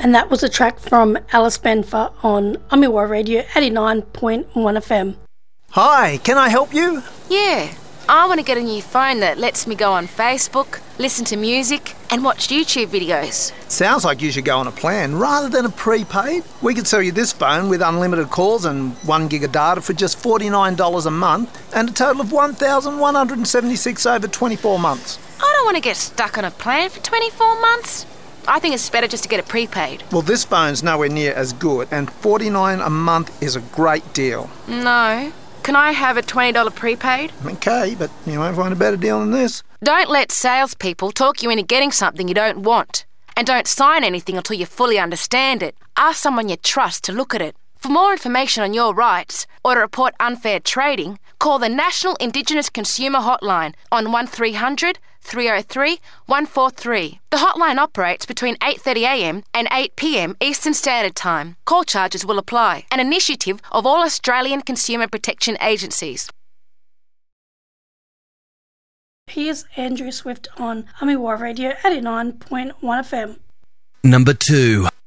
And that was a track from Alice Benfer on Amiwa Radio 89.1 FM. Hi, can I help you? Yeah, I want to get a new phone that lets me go on Facebook, listen to music and watch YouTube videos. Sounds like you should go on a plan rather than a prepaid. We could sell you this phone with unlimited calls and 1 gig of data for just $49 a month and a total of $1,176 over 24 months. I don't want to get stuck on a plan for 24 months. I think it's better just to get a prepaid. Well, this phone's nowhere near as good and $49 a month is a great deal. No. Can I have a $20 prepaid? Okay, but you won't find a better deal than this. Don't let salespeople talk you into getting something you don't want. And don't sign anything until you fully understand it. Ask someone you trust to look at it. For more information on your rights or to report unfair trading, call the National Indigenous Consumer Hotline on 1300 303 143. The hotline operates between 8:30am and 8pm Eastern Standard Time. Call charges will apply. An initiative of all Australian consumer protection agencies. Here's Andrew Swift on Amiwa Radio 89.1 FM. Number 2.